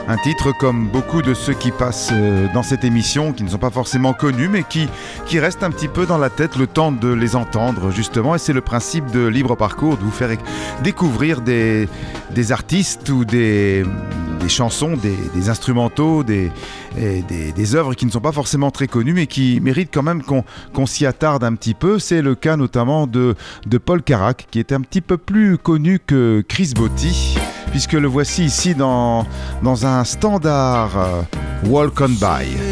Un titre comme beaucoup de ceux qui passent dans cette émission, qui ne sont pas forcément connus, mais qui restent un petit peu dans la tête le temps de les entendre, justement. Et c'est le principe de Libre Parcours, de vous faire découvrir des artistes ou des chansons, des instrumentaux, des œuvres qui ne sont pas forcément très connues, mais qui méritent quand même qu'on s'y attarde un petit peu. C'est le cas notamment de Paul Carrack, qui est un petit peu plus connu que Chris Botti, puisque le voici ici dans un standard Walk On By.